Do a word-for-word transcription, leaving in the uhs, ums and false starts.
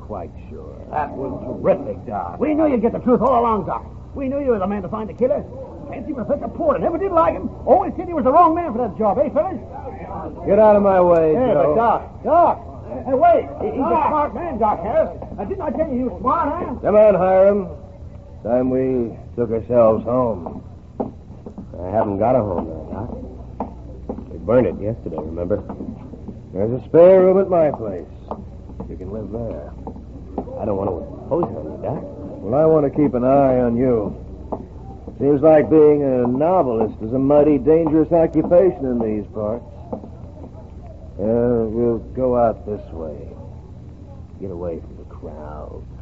quite sure. That was terrific, Doc. We knew you'd get the truth all along, Doc. We knew you were the man to find the killer. Fancy Professor Porter. Never did like him. Always said he was the wrong man for that job, eh, fellas? Get out of my way, Hey, Joe. but Doc, Doc. Hey, wait. He- He's a smart man, Doc Harris. Uh, didn't I tell you he was smart, huh? Come on, Hiram. Time we took ourselves home. I haven't got a home now, Doc. We burned it yesterday, remember? There's a spare room at my place. You can live there. I don't want to impose on you, Doc. Well, I want to keep an eye on you. Seems like being a novelist is a mighty dangerous occupation in these parts. Uh, we'll go out this way. Get away from the crowd.